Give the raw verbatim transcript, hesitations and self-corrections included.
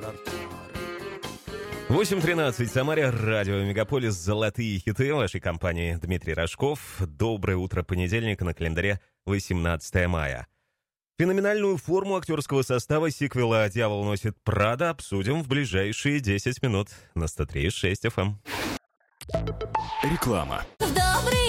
восемь тринадцать в Самаре, радио Мегаполис, золотые хиты вашей компании. Дмитрий Рожков. Доброе утро, понедельник, на календаре восемнадцатое мая. Феноменальную форму актерского состава сиквела «Дьявол носит Прада» обсудим в ближайшие десять минут на сто три и шесть эф эм. Реклама. В добрый